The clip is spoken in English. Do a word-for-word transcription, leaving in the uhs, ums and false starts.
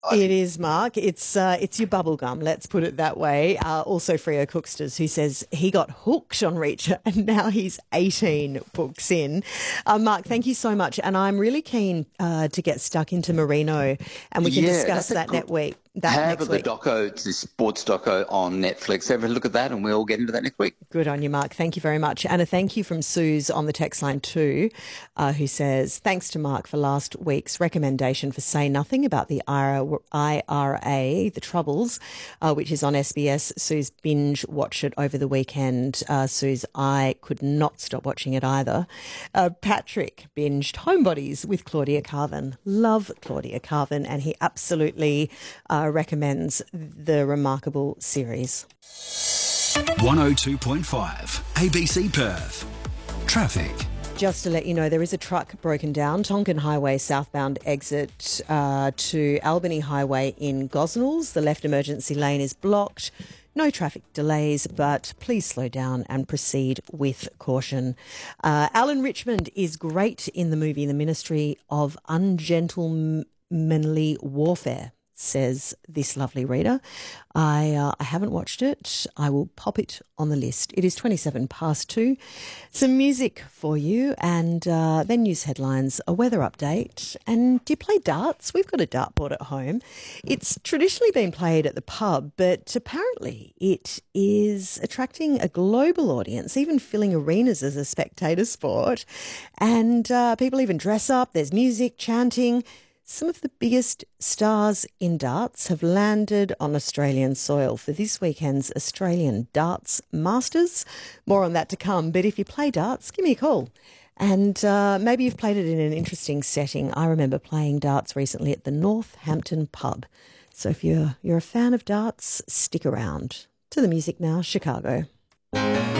It is, Mark. It's uh, it's your bubble gum, let's put it that way. Uh, also, Freo Cooksters, who says he got hooked on Reacher and now he's eighteen books in. Uh, Mark, thank you so much. And I'm really keen uh, to get stuck into Merino, and we can Yeah, discuss that's a that good. next week. That Have next the week. doco, it's the sports doco on Netflix. Have a look at that, and we'll get into that next week. Good on you, Mark. Thank you very much. And a thank you from Suze on the text line too, uh, who says, thanks to Mark for last week's recommendation for Say Nothing about the I R A, The Troubles, uh, which is on S B S. Suze binge watched it over the weekend. Uh, Suze, I could not stop watching it either. Uh, Patrick binged Homebodies with Claudia Carvin. Love Claudia Carvin, and he absolutely uh, recommends the remarkable series. one oh two point five A B C Perth. Traffic. Just to let you know, there is a truck broken down, Tonkin Highway southbound exit uh, to Albany Highway in Gosnells. The left emergency lane is blocked. No traffic delays, but please slow down and proceed with caution. Uh, Alan Richmond is great in the movie The Ministry of Ungentlemanly Warfare, says this lovely reader. I uh, I haven't watched it. I will pop it on the list. It is twenty-seven past two. Some music for you, and uh, then news headlines, a weather update. And do you play darts? We've got a dartboard at home. It's traditionally been played at the pub, but apparently it is attracting a global audience, even filling arenas as a spectator sport. And uh, people even dress up. There's music, chanting. Some of the biggest stars in darts have landed on Australian soil for this weekend's Australian Darts Masters. More on that to come, but if you play darts, give me a call. And uh, maybe you've played it in an interesting setting. I remember playing darts recently at the Northampton pub. So if you're, you're a fan of darts, stick around. To the music now, Chicago.